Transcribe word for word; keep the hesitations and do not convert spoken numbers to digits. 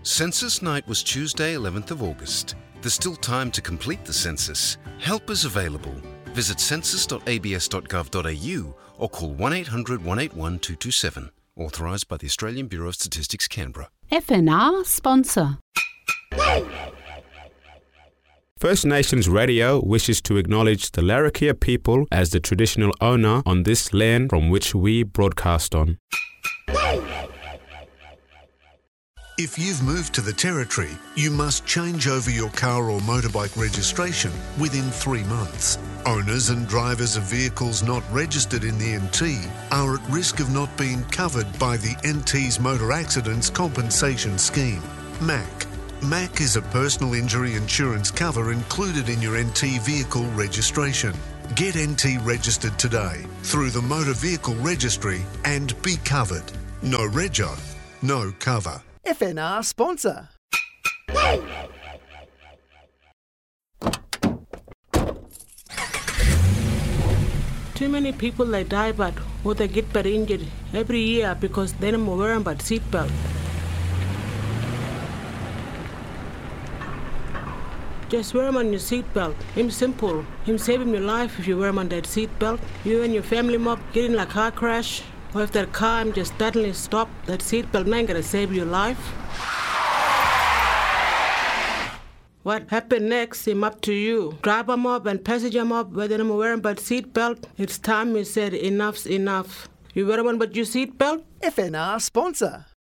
Census night was Tuesday, eleventh of August. There's still time to complete the census. Help is available. Visit census dot a b s dot gov dot a u or call one eight hundred, one eight one, two two seven. Authorised by the Australian Bureau of Statistics, Canberra. F N R sponsor. First Nations Radio wishes to acknowledge the Larrakia people as the traditional owner on this land from which we broadcast on. If you've moved to the Territory, you must change over your car or motorbike registration within three months. Owners and drivers of vehicles not registered in the N T are at risk of not being covered by the N T's Motor Accidents Compensation Scheme, M A C. M A C is a personal injury insurance cover included in your N T vehicle registration. Get N T registered today through the Motor Vehicle Registry and be covered. No rego, no cover. F N R sponsor. Too many people they die but or they get bad injured every year because they don't wear but seatbelt. Just wear them on your seatbelt. Him simple. Him saving your life if you wear them on that seatbelt. You and your family mob get in a car crash. Or if that car I'm just suddenly stop, that seatbelt ain't gonna save your life. What happened next, I'm up to you. Driver mob and passenger mob, whether I'm wearing but seatbelt, it's time you said enough's enough. You wear one but your seatbelt? F N R sponsor.